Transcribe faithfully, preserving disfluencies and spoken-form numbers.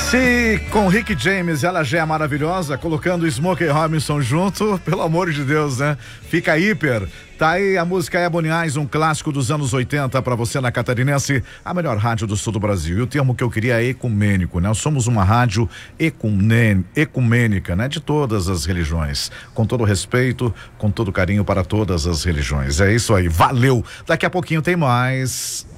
Se com Rick James ela já é maravilhosa, colocando Smokey Robinson junto, pelo amor de Deus, né? Fica hiper. Tá aí a música Eboniais, um clássico dos anos oitenta pra você na Catarinense, a melhor rádio do sul do Brasil. E o termo que eu queria é ecumênico, né? Nós somos uma rádio ecumê- ecumênica, né? De todas as religiões, com todo respeito, com todo carinho para todas as religiões. É isso aí, valeu! Daqui a pouquinho tem mais.